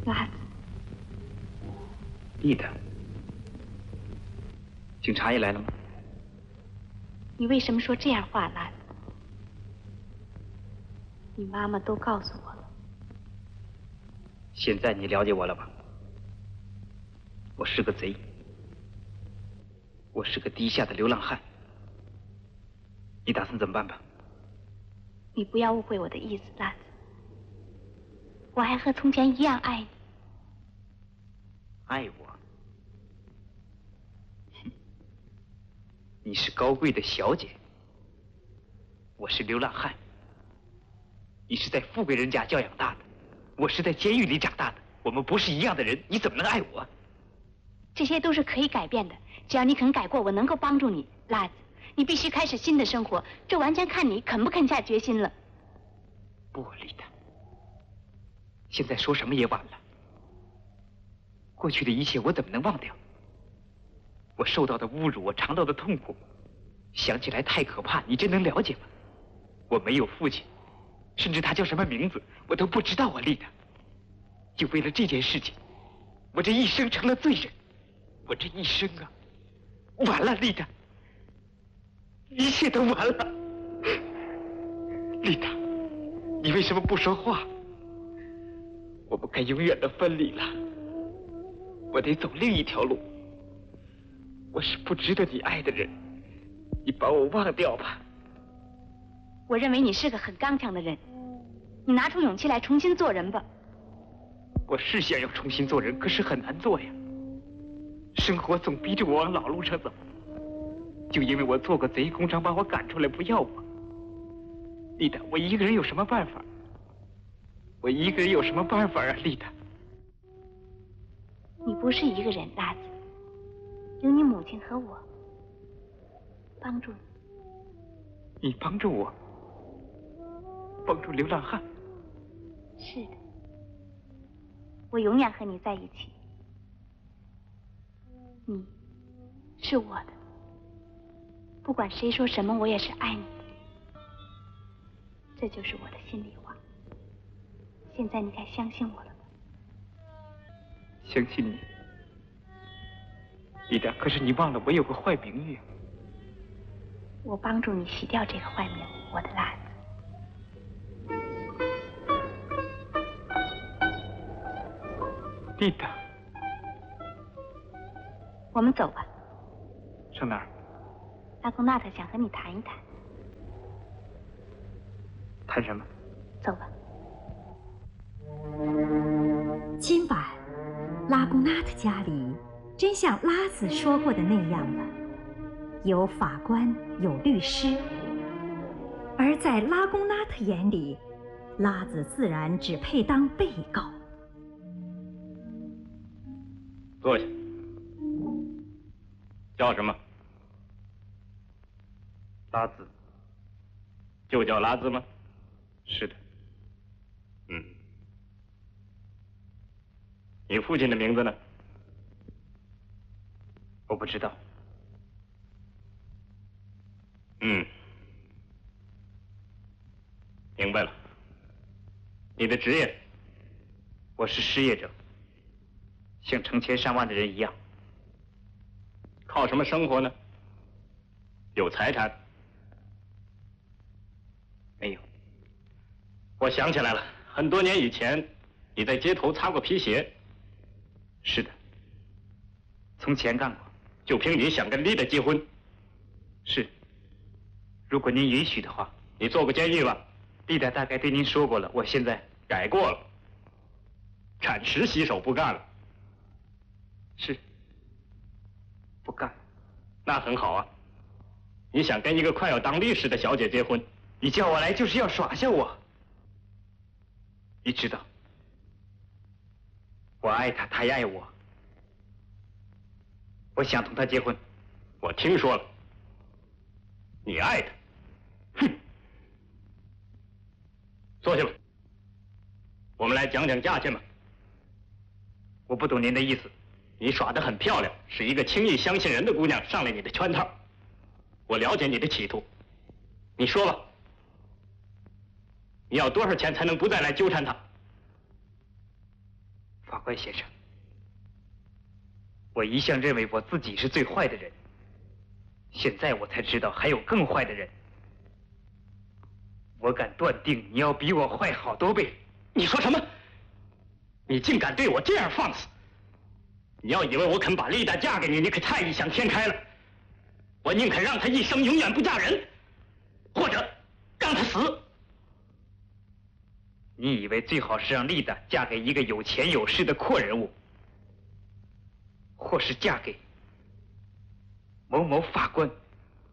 拉子， 丽达，警察也来了吗？ 你为什么说这样话，拉子？你妈妈都告诉我了。 现在你了解我了吧？我是个贼，我是个低下的流浪汉。你打算怎么办吧？ 你不要误会我的意思，拉子。我还和从前一样爱你。 爱我？哼，你是高贵的小姐，我是流浪汉。你是在富贵人家教养大的，我是在监狱里长大的，我们不是一样的人，你怎么能爱我？ 这些都是可以改变的，只要你肯改过，我能够帮助你，拉子。你必须开始新的生活，这完全看你肯不肯下决心了。 不，丽达，现在说什么也晚了。过去的一切我怎么能忘掉？我受到的侮辱，我尝到的痛苦，想起来太可怕，你真能了解吗？我没有父亲，甚至他叫什么名字我都不知道啊，丽达。就为了这件事情，我这一生成了罪人，我这一生啊，完了，丽达，一切都完了。丽达，你为什么不说话？我们该永远的分离了，我得走另一条路。我是不值得你爱的人，你把我忘掉吧。 我认为你是个很刚强的人，你拿出勇气来重新做人吧。 我是想要重新做人，可是很难做呀。生活总逼着我往老路上走，就因为我做过贼，工厂把我赶出来，不要我。丽达，我一个人有什么办法？我一个人有什么办法啊，丽达？ 你不是一个人，拉子，有你母亲和我帮助你。 你帮助我，帮助流浪汉？ 是的，我永远和你在一起。你是我的，不管谁说什么，我也是爱你的。这就是我的心里话。现在你该相信我了吧？ 相信你，丽达。可是你忘了我有个坏名誉啊。 我帮助你洗掉这个坏名，我的拉子。丽达， 我们走吧。 上哪儿？ 拉贡纳特想和你谈一谈。 谈什么？ 走吧。 今晚，拉贡纳特家里真像拉子说过的那样了，有法官，有律师。而在拉贡纳特眼里，拉子自然只配当被告。 坐下。叫什么？ 拉兹。 就叫拉兹吗？ 是的。 你父亲的名字呢？ 我不知道。 明白了。你的职业？ 我是失业者，像成千上万的人一样。 靠什么生活呢？有财产？ 没有。 我想起来了，很多年以前，你在街头擦过皮鞋。 是的，从前干过。 就凭你想跟丽达结婚？ 是。如果您允许的话。 你坐过监狱吧？ 丽达大概对您说过了，我现在改过了，铲石洗手不干了。 是。不干。 那很好啊。你想跟一个快要当律师的小姐结婚？ 你叫我来就是要耍下我。你知道，我爱她，她也爱我。我想同她结婚。 我听说了，你爱她。哼！坐下吧，我们来讲讲价钱吧。 我不懂您的意思。 你耍得很漂亮，是一个轻易相信人的姑娘上了你的圈套。我了解你的企图，你说吧，你要多少钱才能不再来纠缠她？ 法官先生，我一向认为我自己是最坏的人，现在我才知道还有更坏的人。我敢断定你要比我坏好多倍。 你说什么？你竟敢对我这样放肆！你要以为我肯把丽达嫁给你，你可太异想天开了。我宁肯让她一生永远不嫁人，或者让她死。 你以为最好是让丽达嫁给一个有钱有势的阔人物，或是嫁给某某法官？